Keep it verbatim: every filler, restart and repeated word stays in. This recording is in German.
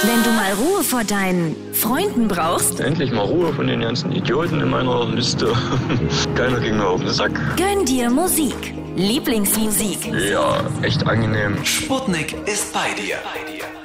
Wenn du mal Ruhe vor deinen Freunden brauchst, endlich mal Ruhe von den ganzen Idioten in meiner Liste. Keiner ging mir auf den Sack. gönn dir Musik. Lieblingsmusik. Ja, echt angenehm. Sputnik ist bei dir.